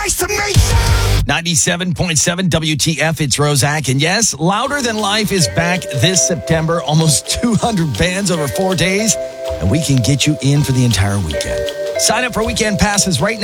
Nice to meet you. 97.7 WTF, it's Roszak. And yes, Louder Than Life is back this September. Almost 200 bands over 4 days. And we can get you in for the entire weekend. Sign up for weekend passes right now.